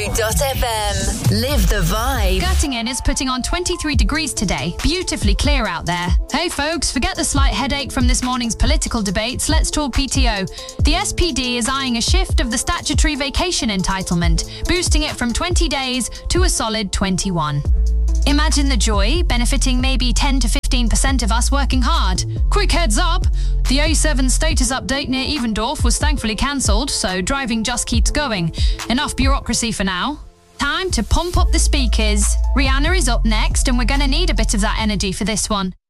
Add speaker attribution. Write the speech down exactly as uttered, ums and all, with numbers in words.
Speaker 1: dot f m. Live the vibe.
Speaker 2: Göttingen is putting on twenty-three degrees today. Beautifully clear out there. Hey folks, forget the slight headache from this morning's political debates. Let's talk P T O. The S P D is eyeing a shift of the statutory vacation entitlement, boosting it from twenty days to a solid twenty-one. Imagine the joy, benefiting maybe ten to fifteen percent of us working hard. Quick heads up, the A seven status update near Evendorf was thankfully cancelled, so driving just keeps going. Enough bureaucracy for now. Time to pump up the speakers. Rihanna is up next, and we're going to need a bit of that energy for this one.